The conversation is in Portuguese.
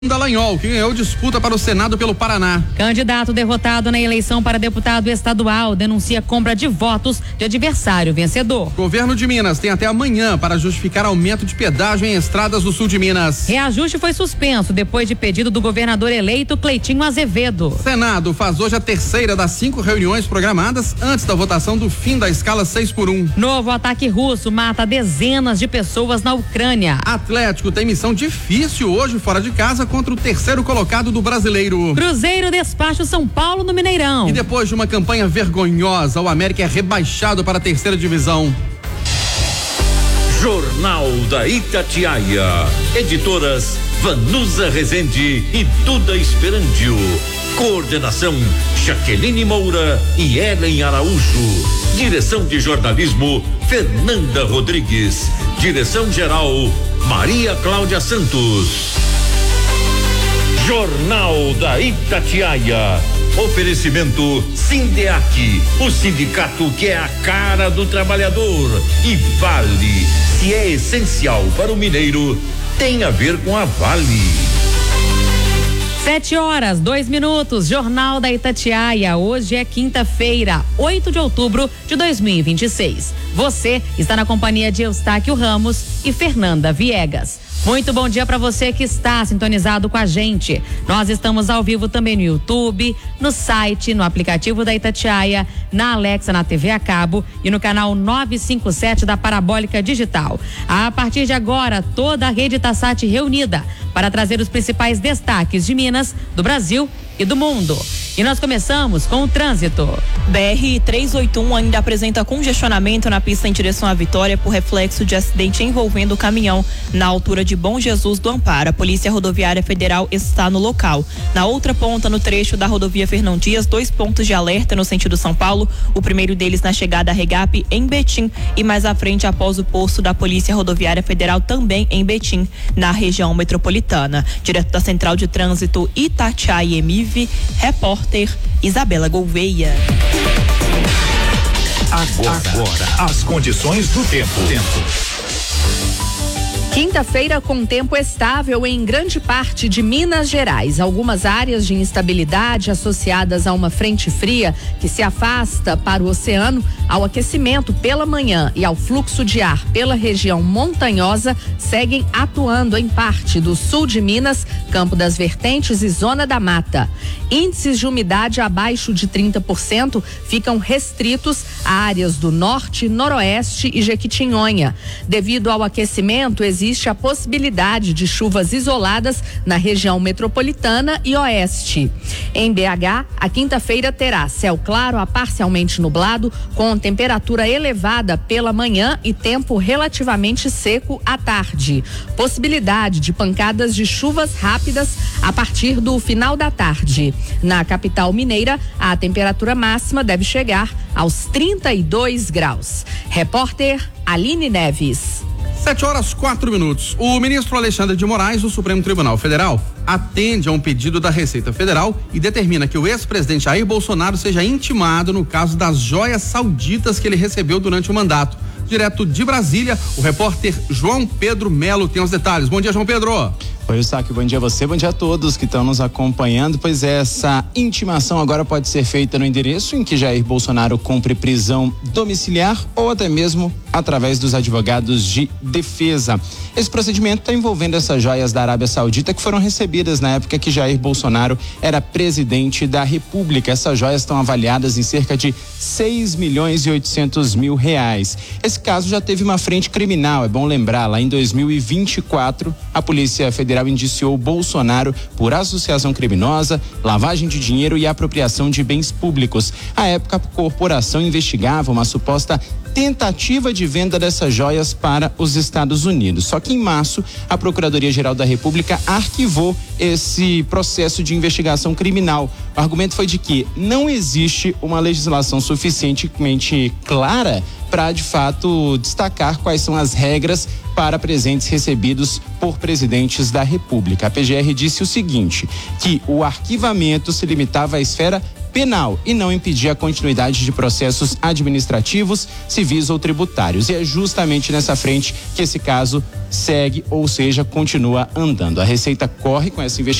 Dallagnol, que ganhou disputa para o Senado pelo Paraná. Candidato derrotado na eleição para deputado estadual denuncia compra de votos de adversário vencedor. Governo de Minas tem até amanhã para justificar aumento de pedágio em estradas do sul de Minas. Reajuste foi suspenso depois de pedido do governador eleito Cleitinho Azevedo. Senado faz hoje a terceira das 5 reuniões programadas antes da votação do fim da escala 6x1. Novo ataque russo mata dezenas de pessoas na Ucrânia. Atlético tem missão difícil hoje fora de casa contra o terceiro colocado do Brasileiro. Cruzeiro despacha o São Paulo no Mineirão. E depois de uma campanha vergonhosa, o América é rebaixado para a terceira divisão. Jornal da Itatiaia. Editoras Vanusa Rezende e Duda Esperandio. Coordenação Jaqueline Moura e Ellen Araújo. Direção de jornalismo Fernanda Rodrigues. Direção-geral Maria Cláudia Santos. Jornal da Itatiaia. Oferecimento Sindeac, o sindicato que é a cara do trabalhador. E Vale, se é essencial para o mineiro, tem a ver com a Vale. 7h02, Jornal da Itatiaia. Hoje é quinta-feira, 8 de outubro de 2026. Você está na companhia de Eustáquio Ramos e Fernanda Viegas. Muito bom dia para você que está sintonizado com a gente. Nós estamos ao vivo também no YouTube, no site, no aplicativo da Itatiaia, na Alexa, na TV a cabo e no canal 957 da Parabólica Digital. A partir de agora, toda a rede Tassat reunida para trazer os principais destaques de Minas, do Brasil e do mundo. E nós começamos com o trânsito. BR-381 ainda apresenta congestionamento na pista em direção à Vitória por reflexo de acidente envolvendo o caminhão na altura de Bom Jesus do Amparo. A Polícia Rodoviária Federal está no local. Na outra ponta, no trecho da rodovia Fernão Dias, 2 pontos de alerta no sentido São Paulo. O primeiro deles na chegada a Regap em Betim e mais à frente após o posto da Polícia Rodoviária Federal também em Betim, na região metropolitana. Direto da Central de Trânsito Itatiaia EMIV, repórter Isabela Gouveia. Agora, as condições do tempo. Quinta-feira com tempo estável em grande parte de Minas Gerais. Algumas áreas de instabilidade associadas a uma frente fria que se afasta para o oceano, ao aquecimento pela manhã e ao fluxo de ar pela região montanhosa seguem atuando em parte do sul de Minas, Campo das Vertentes e Zona da Mata. Índices de umidade abaixo de 30% ficam restritos a áreas do norte, noroeste e Jequitinhonha. Devido ao aquecimento, existe a possibilidade de chuvas isoladas na região metropolitana e oeste. Em BH, a quinta-feira terá céu claro a parcialmente nublado, com temperatura elevada pela manhã e tempo relativamente seco à tarde. Possibilidade de pancadas de chuvas rápidas a partir do final da tarde. Na capital mineira, a temperatura máxima deve chegar aos 32 graus. Repórter Aline Neves. 7h04. O ministro Alexandre de Moraes, do Supremo Tribunal Federal, atende a um pedido da Receita Federal e determina que o ex-presidente Jair Bolsonaro seja intimado no caso das joias sauditas que ele recebeu durante o mandato. Direto de Brasília, o repórter João Pedro Melo tem os detalhes. Bom dia, João Pedro. Oi, Eustáquio, bom dia a você, bom dia a todos que estão nos acompanhando. Pois é, essa intimação agora pode ser feita no endereço em que Jair Bolsonaro cumpre prisão domiciliar ou até mesmo através dos advogados de defesa. Esse procedimento está envolvendo essas joias da Arábia Saudita que foram recebidas na época que Jair Bolsonaro era presidente da República. Essas joias estão avaliadas em cerca de 6.800.000 reais. Esse caso já teve uma frente criminal, é bom lembrar, lá em 2024, a Polícia Federal indiciou Bolsonaro por associação criminosa, lavagem de dinheiro e apropriação de bens públicos. À época, a corporação investigava uma suposta tentativa de venda dessas joias para os Estados Unidos. Só que em março, a Procuradoria-Geral da República arquivou esse processo de investigação criminal. O argumento foi de que não existe uma legislação suficientemente clara para, de fato, destacar quais são as regras para presentes recebidos por presidentes da República. A PGR disse o seguinte, que o arquivamento se limitava à esfera penal e não impedir a continuidade de processos administrativos, civis ou tributários. E é justamente nessa frente que esse caso segue, ou seja, continua andando. A Receita corre com essa investigação